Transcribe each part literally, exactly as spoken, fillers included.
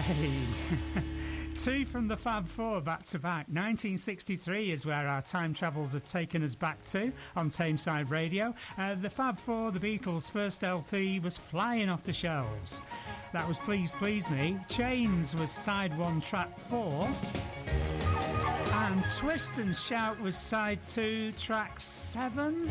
Hey! Two from the Fab Four back to back. nineteen sixty-three is where our time travels have taken us back to on Tameside Radio. Uh, the Fab Four, the Beatles' first L P, was flying off the shelves. That was Please Please Me. Chains was side one, track four. And Twist and Shout was side two, track seven.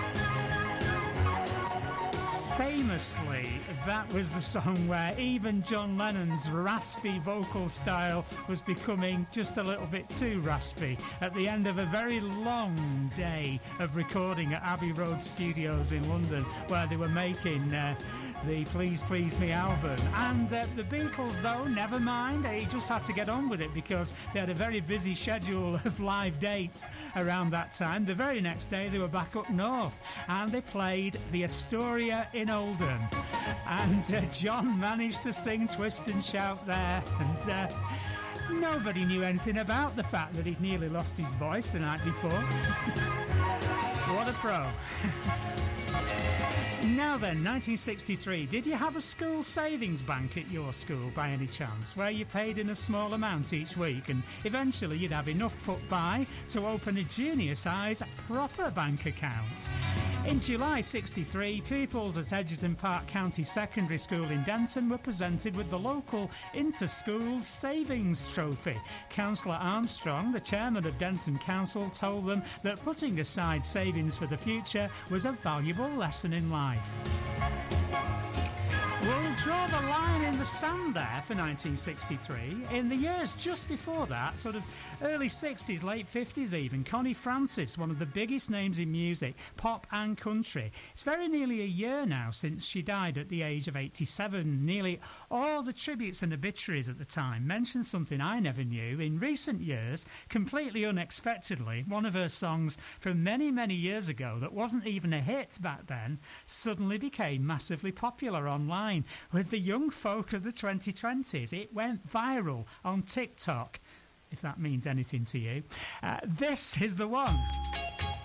Famously, that was the song where even John Lennon's raspy vocal style was becoming just a little bit too raspy at the end of a very long day of recording at Abbey Road Studios in London, where they were making uh, the Please Please Me album. And uh, the Beatles, though, never mind, they just had to get on with it because they had a very busy schedule of live dates around that time. The very next day they were back up north and they played the Astoria in Oldham, and uh, John managed to sing Twist and Shout there, and uh, nobody knew anything about the fact that he'd nearly lost his voice the night before. What a pro. Now then, nineteen sixty-three, did you have a school savings bank at your school by any chance, where you paid in a small amount each week and eventually you'd have enough put by to open a junior size proper bank account? In July sixty-three, pupils at Egerton Park County Secondary School in Denton were presented with the local Inter-Schools Savings Trophy. Councillor Armstrong, the chairman of Denton Council, told them that putting aside savings for the future was a valuable lesson in life. We'll draw the line in the sand there for nineteen sixty-three. In the years just before that, sort of early sixties, late fifties even, Connie Francis, one of the biggest names in music, pop and country. It's very nearly a year now since she died at the age of eighty-seven. Nearly all the tributes and obituaries at the time mentioned something I never knew. In recent years, completely unexpectedly, one of her songs from many, many years ago that wasn't even a hit back then suddenly became massively popular online with the young folk of the twenty twenties. It went viral on TikTok, if that means anything to you. Uh, this is the one.